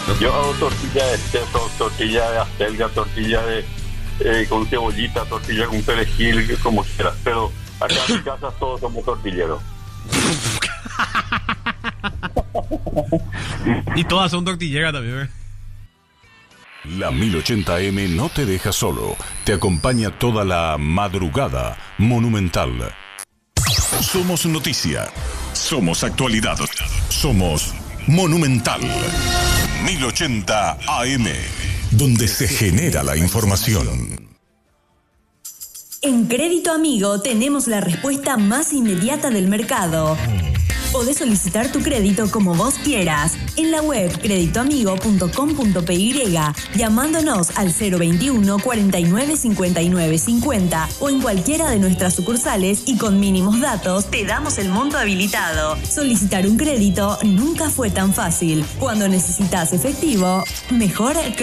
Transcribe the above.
Yo hago tortilla de queso, tortilla de acelga, tortilla de con cebollita, tortilla con perejil, como quieras. Pero acá en mi casa todos somos tortilleros. Y todas son tortilleras también, ¿verdad? La 1080M no te deja solo. Te acompaña toda la madrugada Monumental. Somos noticia. Somos actualidad. Somos Monumental. 1080 AM. Donde se genera la información. En Crédito Amigo tenemos la respuesta más inmediata del mercado. Podés solicitar tu crédito como vos quieras en la web creditoamigo.com.py, llamándonos al 021 49 59 50 o en cualquiera de nuestras sucursales y con mínimos datos te damos el monto habilitado. Solicitar un crédito nunca fue tan fácil. Cuando necesitas efectivo, mejor